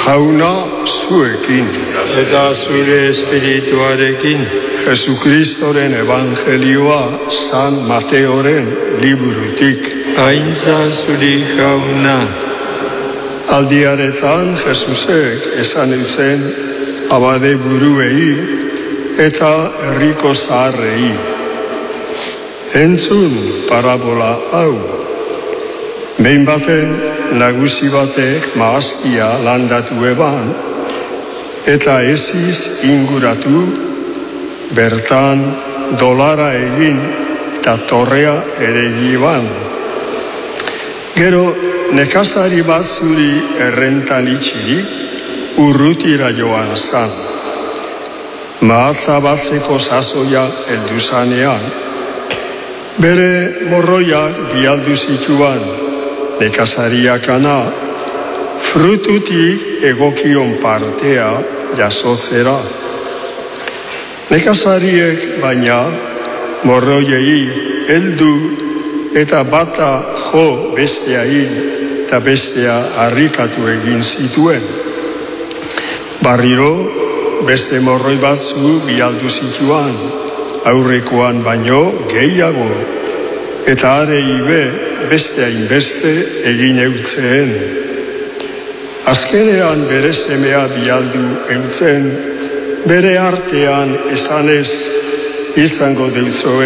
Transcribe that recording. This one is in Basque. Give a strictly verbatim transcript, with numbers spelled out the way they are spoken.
Jauna zuekin. Eta zure espirituarekin. Jesukristoren evangelioa San Mateoren liburutik. Aintza zuri jauna. Aldiaretan Jesusek esan zen abade buruei eta herriko zaharrei. Entzun parabola hau. Behin baten nagusi batek maaztia landatu eban, eta eziz inguratu, bertan dolara egin eta torrea ere egiban. Gero nekazari bat zuri errentan itxiri, urrutira joan zan. Mahatza batzeko sasoia heldu zanean, bere morroiak bialdu zituan, nekazariakana frututik egokion partea jasotzera. Nekazariek baina morroiei heldu eta bata jo bestea hil eta bestea harrikatu egin zituen. Barriro beste morroi batzu bialdu zituan, aurrekoan baino gehiago, eta arei be beste hainbeste egin eutzen. Azkenean bere semea bialdu eutzen, bere artean esanez izango deutzoe